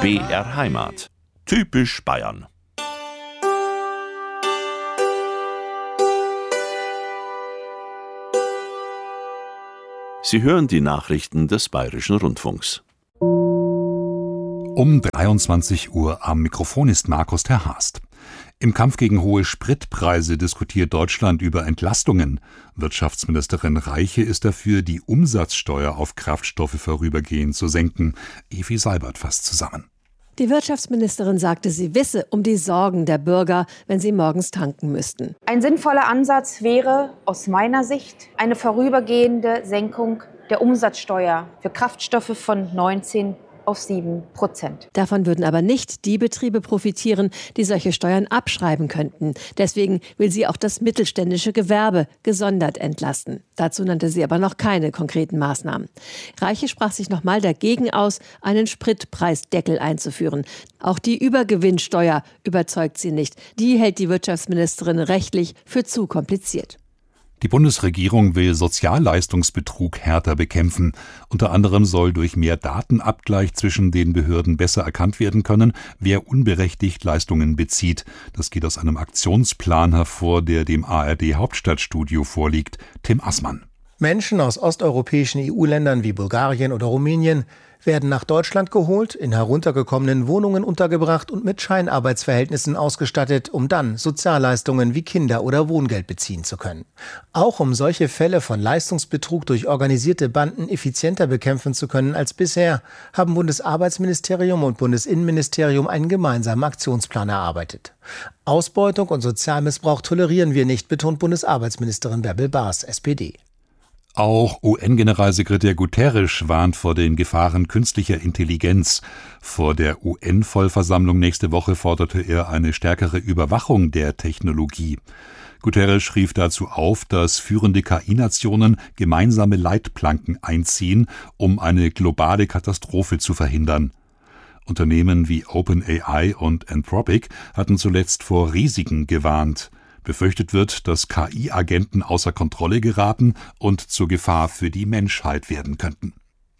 BR Heimat. Typisch Bayern. Sie hören die Nachrichten des Bayerischen Rundfunks. Um 23 Uhr am Mikrofon ist Markus ter Haast. Im Kampf gegen hohe Spritpreise diskutiert Deutschland über Entlastungen. Wirtschaftsministerin Reiche ist dafür, die Umsatzsteuer auf Kraftstoffe vorübergehend zu senken. Evi Seibert fasst zusammen. Die Wirtschaftsministerin sagte, sie wisse um die Sorgen der Bürger, wenn sie morgens tanken müssten. Ein sinnvoller Ansatz wäre aus meiner Sicht eine vorübergehende Senkung der Umsatzsteuer für Kraftstoffe von 19% auf 7%. Davon würden aber nicht die Betriebe profitieren, die solche Steuern abschreiben könnten. Deswegen will sie auch das mittelständische Gewerbe gesondert entlasten. Dazu nannte sie aber noch keine konkreten Maßnahmen. Reiche sprach sich nochmal dagegen aus, einen Spritpreisdeckel einzuführen. Auch die Übergewinnsteuer überzeugt sie nicht. Die hält die Wirtschaftsministerin rechtlich für zu kompliziert. Die Bundesregierung will Sozialleistungsbetrug härter bekämpfen. Unter anderem soll durch mehr Datenabgleich zwischen den Behörden besser erkannt werden können, wer unberechtigt Leistungen bezieht. Das geht aus einem Aktionsplan hervor, der dem ARD-Hauptstadtstudio vorliegt. Tim Assmann. Menschen aus osteuropäischen EU-Ländern wie Bulgarien oder Rumänien werden nach Deutschland geholt, in heruntergekommenen Wohnungen untergebracht und mit Scheinarbeitsverhältnissen ausgestattet, um dann Sozialleistungen wie Kinder- oder Wohngeld beziehen zu können. Auch um solche Fälle von Leistungsbetrug durch organisierte Banden effizienter bekämpfen zu können als bisher, haben Bundesarbeitsministerium und Bundesinnenministerium einen gemeinsamen Aktionsplan erarbeitet. Ausbeutung und Sozialmissbrauch tolerieren wir nicht, betont Bundesarbeitsministerin Bärbel Baas, SPD. Auch UN-Generalsekretär Guterres warnt vor den Gefahren künstlicher Intelligenz. Vor der UN-Vollversammlung nächste Woche forderte er eine stärkere Überwachung der Technologie. Guterres rief dazu auf, dass führende KI-Nationen gemeinsame Leitplanken einziehen, um eine globale Katastrophe zu verhindern. Unternehmen wie OpenAI und Anthropic hatten zuletzt vor Risiken gewarnt. Befürchtet wird, dass KI-Agenten außer Kontrolle geraten und zur Gefahr für die Menschheit werden könnten.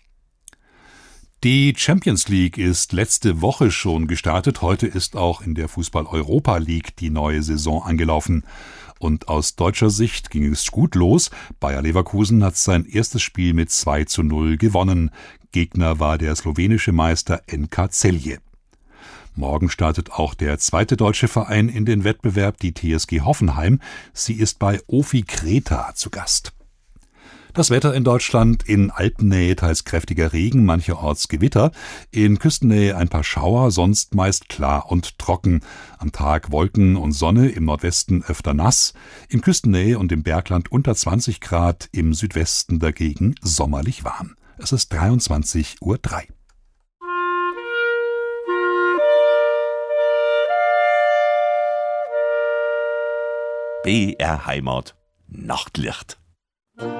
Die Champions League ist letzte Woche schon gestartet. Heute ist auch in der Fußball-Europa League die neue Saison angelaufen. Und aus deutscher Sicht ging es gut los. Bayer Leverkusen hat sein erstes Spiel mit 2:0 gewonnen. Gegner war der slowenische Meister NK Celje. Morgen startet auch der zweite deutsche Verein in den Wettbewerb, die TSG Hoffenheim. Sie ist bei Ofi Kreta zu Gast. Das Wetter in Deutschland: in Alpennähe teils kräftiger Regen, mancherorts Gewitter, in Küstennähe ein paar Schauer, sonst meist klar und trocken. Am Tag Wolken und Sonne, im Nordwesten öfter nass, in Küstennähe und im Bergland unter 20 Grad, im Südwesten dagegen sommerlich warm. Es ist 23:03 Uhr. BR Heimat. Nachtlicht.